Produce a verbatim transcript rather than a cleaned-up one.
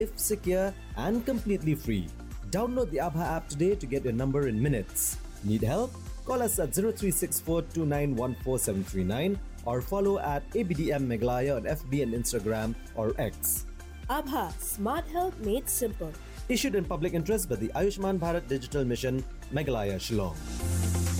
safe, secure, and completely free. Download the Abha app today to get your number in minutes. Need help? Call us at zero three six four two nine one four seven three nine or follow at A B D M Meghalaya on F B and Instagram or X. Abha, smart health made simple. Issued in public interest by the Ayushman Bharat Digital Mission, Meghalaya, Shillong.